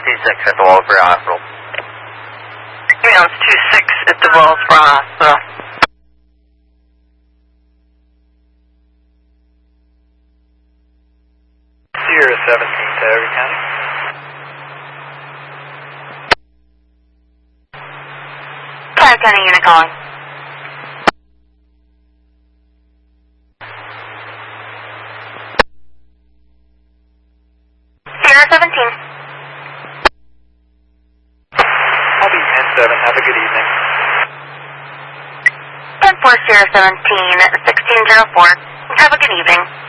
2-6 at the Wellsboro Hospital. Yeah, it's 2-6 at the Wellsboro Hospital. Sierra 17 to Everett County. Clark County unit calling. Sierra 17. I'll be 10-7. Have a good evening. 10-4 Sierra 17, 1604. Have a good evening.